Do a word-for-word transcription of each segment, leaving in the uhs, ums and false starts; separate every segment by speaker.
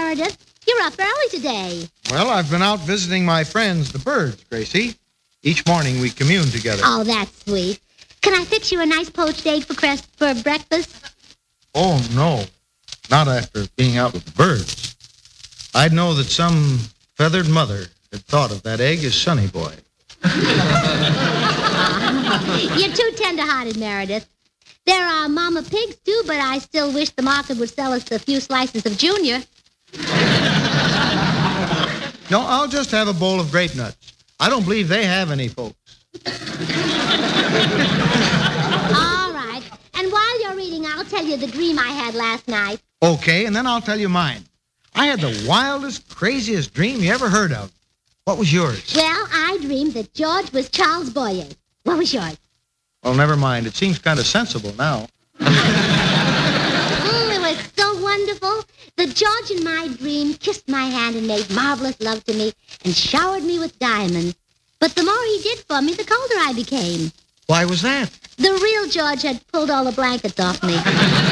Speaker 1: Meredith. You're up early today.
Speaker 2: Well, I've been out visiting my friends, the birds, Gracie. Each morning we commune together.
Speaker 1: Oh, that's sweet. Can I fix you a nice poached egg for crest for breakfast?
Speaker 2: Oh, no. Not after being out with the birds. I'd know that some feathered mother had thought of that egg as Sonny Boy.
Speaker 1: You're too tender-hearted, Meredith. There are mama pigs, too, but I still wish the market would sell us a few slices of Junior.
Speaker 2: No, I'll just have a bowl of grape nuts. I don't believe they have any, folks.
Speaker 1: All right. And while you're reading, I'll tell you the dream I had last night.
Speaker 2: Okay, and then I'll tell you mine. I had the wildest, craziest dream you ever heard of. What was yours?
Speaker 1: Well, I dreamed that George was Charles Boyer. What was yours?
Speaker 2: Well, never mind. It seems kind of sensible now.
Speaker 1: Mm, it was so wonderful. The George in my dream kissed my hand and made marvelous love to me and showered me with diamonds. But the more he did for me, the colder I became.
Speaker 2: Why was that?
Speaker 1: The real George had pulled all the blankets off me.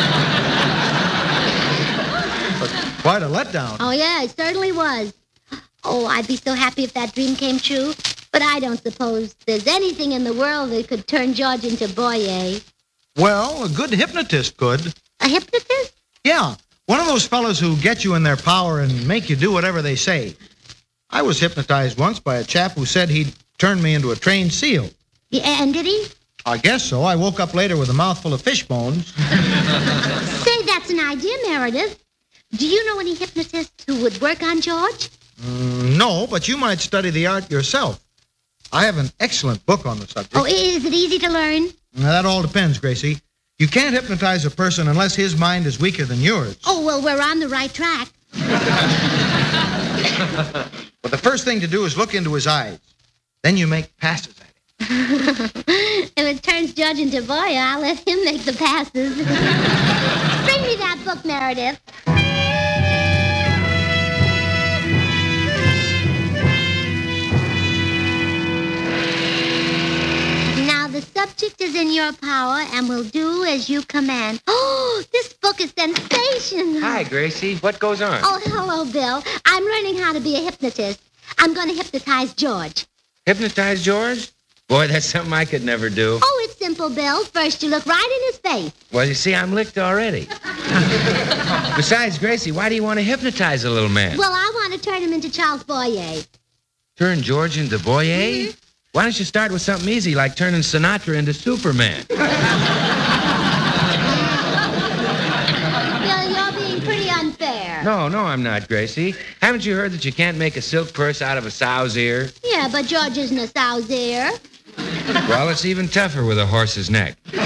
Speaker 2: But quite a letdown.
Speaker 1: Oh, yeah, it certainly was. Oh, I'd be so happy if that dream came true. But I don't suppose there's anything in the world that could turn George into Boyer.
Speaker 2: Well, a good hypnotist could.
Speaker 1: A hypnotist?
Speaker 2: Yeah, one of those fellows who get you in their power and make you do whatever they say. I was hypnotized once by a chap who said he'd turn me into a trained seal.
Speaker 1: Yeah, and did he?
Speaker 2: I guess so. I woke up later with a mouthful of fish bones.
Speaker 1: Say, that's an idea, Meredith. Do you know any hypnotists who would work on George?
Speaker 2: Mm, no, but you might study the art yourself. I have an excellent book on the subject.
Speaker 1: Oh, is it easy to learn?
Speaker 2: Now, that all depends, Gracie. You can't hypnotize a person unless his mind is weaker than yours.
Speaker 1: Oh, well, we're on the right track.
Speaker 2: But the first thing to do is look into his eyes. Then you make passes at him.
Speaker 1: If it turns George into Boyer, I'll let him make the passes. Bring me that book, Meredith. Now, the subject is in your power and will do as you command. Oh, this book is sensational.
Speaker 3: Hi, Gracie. What goes on?
Speaker 1: Oh, hello, Bill. I'm learning how to be a hypnotist. I'm going to hypnotize George.
Speaker 3: Hypnotize George? Boy, that's something I could never do.
Speaker 1: Oh, it's simple, Bill. First, you look right in his face.
Speaker 3: Well, you see, I'm licked already. Besides, Gracie, why do you want to hypnotize a little man?
Speaker 1: Well, I want to turn him into Charles Boyer.
Speaker 3: Turn George into Boyer?
Speaker 1: Mm-hmm.
Speaker 3: Why don't you start with something easy, like turning Sinatra into Superman?
Speaker 1: Bill, you're being pretty unfair.
Speaker 3: No, no, I'm not, Gracie. Haven't you heard that you can't make a silk purse out of a sow's ear?
Speaker 1: Yeah, but George isn't a sow's ear.
Speaker 3: Well, it's even tougher with a horse's neck.
Speaker 1: Well,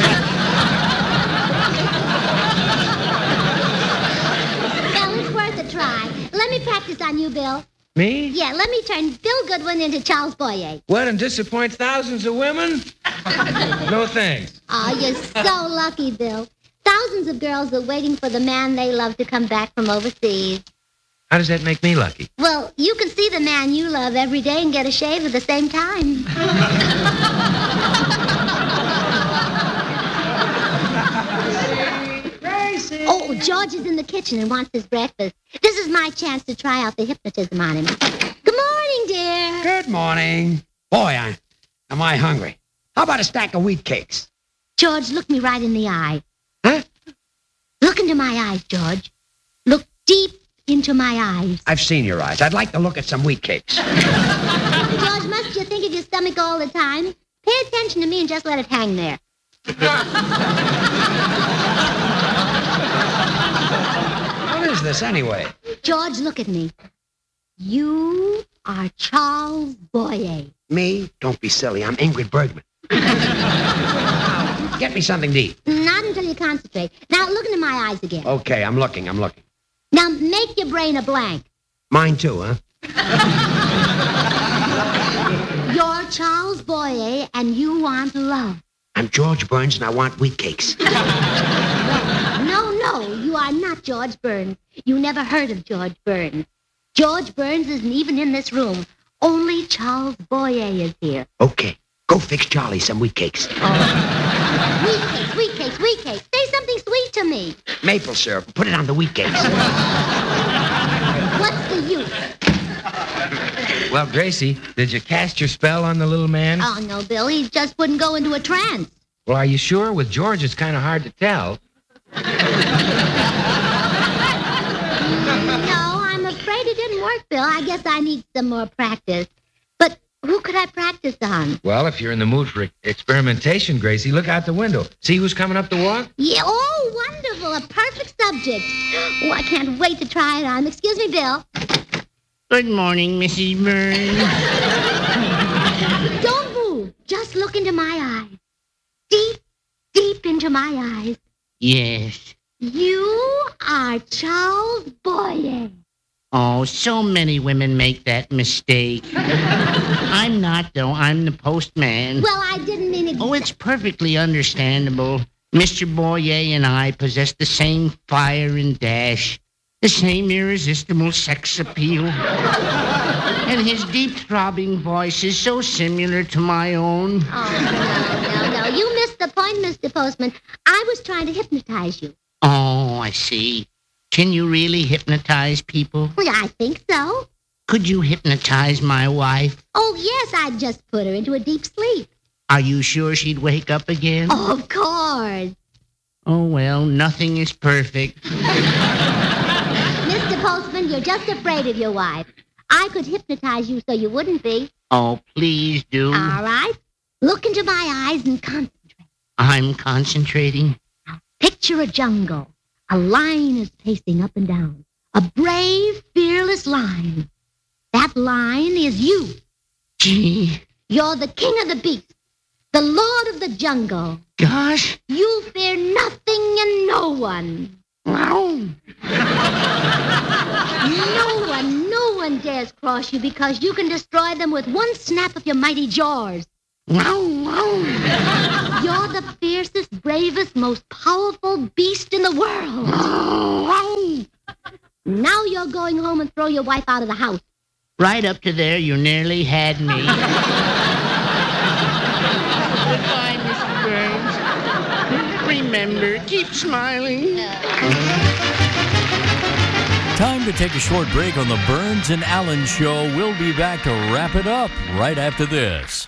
Speaker 1: it's worth a try. Let me practice on you, Bill.
Speaker 3: Me?
Speaker 1: Yeah, let me turn Bill Goodwin into Charles Boyer.
Speaker 3: What, and disappoint thousands of women? No thanks.
Speaker 1: Oh, you're so lucky, Bill. Thousands of girls are waiting for the man they love to come back from overseas.
Speaker 3: How does that make me lucky?
Speaker 1: Well, you can see the man you love every day and get a shave at the same time. Oh, George is in the kitchen and wants his breakfast. This is my chance to try out the hypnotism on him. Good morning, dear.
Speaker 4: Good morning. Boy, I, am I hungry. How about a stack of wheat cakes?
Speaker 1: George, look me right in the eye.
Speaker 4: Huh?
Speaker 1: Look into my eyes, George. Look deep into my eyes.
Speaker 4: I've seen your eyes. I'd like to look at some wheat cakes.
Speaker 1: George, must you think of your stomach all the time? Pay attention to me and just let it hang there.
Speaker 4: What is this, anyway?
Speaker 1: George, look at me. You are Charles Boyer.
Speaker 4: Me? Don't be silly. I'm Ingrid Bergman. Get me something to eat.
Speaker 1: Not until you concentrate. Now, look into my eyes again.
Speaker 4: Okay, I'm looking, I'm looking.
Speaker 1: Now, make your brain a blank.
Speaker 4: Mine too, huh?
Speaker 1: You're Charles Boyer, and you want love.
Speaker 4: I'm George Burns, and I want wheat cakes.
Speaker 1: No, no, you are not George Burns. You never heard of George Burns. George Burns isn't even in this room. Only Charles Boyer is here.
Speaker 4: Okay, go fix Charlie some wheat cakes.
Speaker 1: Oh. Wheat cakes, wheat cakes, wheat cakes. Say something sweet to me.
Speaker 4: Maple syrup. Put it on the wheat cakes.
Speaker 3: Well, Gracie, did you cast your spell on the little man?
Speaker 1: Oh, no, Bill. He just wouldn't go into a trance.
Speaker 3: Well, are you sure? With George, it's kind of hard to tell.
Speaker 1: No, I'm afraid it didn't work, Bill. I guess I need some more practice. But who could I practice on?
Speaker 3: Well, if you're in the mood for experimentation, Gracie, look out the window. See who's coming up the walk?
Speaker 1: Yeah, oh, wonderful. A perfect subject. Oh, I can't wait to try it on. Excuse me, Bill.
Speaker 5: Good morning, Missus Burns.
Speaker 1: Don't move. Just look into my eyes. Deep, deep into my eyes.
Speaker 5: Yes.
Speaker 1: You are Charles Boyer.
Speaker 5: Oh, so many women make that mistake. I'm not, though. I'm the postman.
Speaker 1: Well, I didn't mean it.
Speaker 5: Oh, it's perfectly understandable. Mister Boyer and I possess the same fire and dash, the same irresistible sex appeal. And his deep throbbing voice is so similar to my own.
Speaker 1: Oh, no, no, no. You missed the point, Mister Postman. I was trying to hypnotize you.
Speaker 5: Oh, I see. Can you really hypnotize people?
Speaker 1: Well, I think so.
Speaker 5: Could you hypnotize my wife?
Speaker 1: Oh, yes, I'd just put her into a deep sleep.
Speaker 5: Are you sure she'd wake up again?
Speaker 1: Oh, of course.
Speaker 5: Oh, well, nothing is perfect.
Speaker 1: Mister Postman, you're just afraid of your wife. I could hypnotize you so you wouldn't be.
Speaker 5: Oh, please do.
Speaker 1: All right. Look into my eyes and concentrate.
Speaker 5: I'm concentrating.
Speaker 1: Picture a jungle. A line is pacing up and down. A brave, fearless line. That line is you.
Speaker 5: Gee.
Speaker 1: You're the king of the beasts. The lord of the jungle.
Speaker 5: Gosh.
Speaker 1: You fear nothing and no one.
Speaker 5: Wow.
Speaker 1: No one, no one dares cross you because you can destroy them with one snap of your mighty jaws.
Speaker 5: Wow, wow.
Speaker 1: You're the fiercest, bravest, most powerful beast in the world.
Speaker 5: Wow.
Speaker 1: Now you're going home and throw your wife out of the house.
Speaker 5: Right up to there, you nearly had me. Goodbye, Mister Burns. Remember, keep smiling.
Speaker 6: Time to take a short break on the Burns and Allen Show. We'll be back to wrap it up right after this.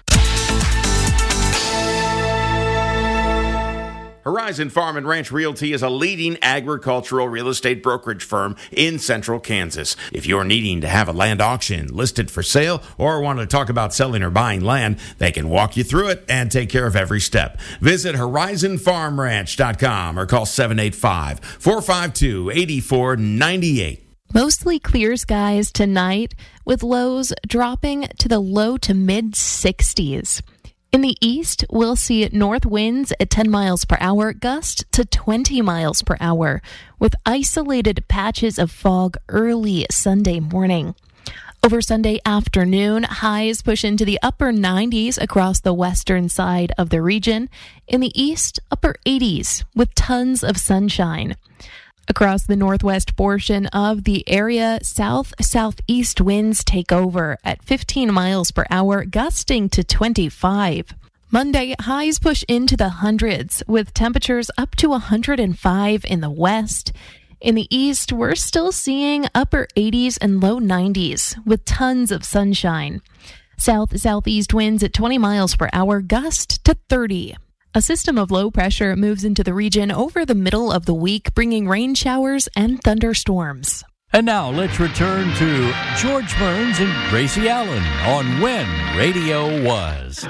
Speaker 7: Horizon Farm and Ranch Realty is a leading agricultural real estate brokerage firm in central Kansas. If you're needing to have a land auction listed for sale or want to talk about selling or buying land, they can walk you through it and take care of every step. Visit horizon farm ranch dot com or call seven eight five, four five two, eight four nine eight.
Speaker 8: Mostly clear skies tonight with lows dropping to the low to mid sixties. In the east, we'll see north winds at ten miles per hour, gust to twenty miles per hour, with isolated patches of fog early Sunday morning. Over Sunday afternoon, highs push into the upper nineties across the western side of the region. In the east, upper eighties, with tons of sunshine. Across the northwest portion of the area, south-southeast winds take over at fifteen miles per hour, gusting to twenty-five. Monday, highs push into the hundreds, with temperatures up to one hundred five in the west. In the east, we're still seeing upper eighties and low nineties, with tons of sunshine. South-southeast winds at twenty miles per hour, gust to thirty. A system of low pressure moves into the region over the middle of the week, bringing rain showers and thunderstorms.
Speaker 6: And now let's return to George Burns and Gracie Allen on When Radio Was.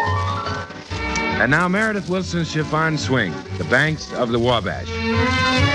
Speaker 3: And now Meredith Wilson's chiffon swing, The Banks of the Wabash.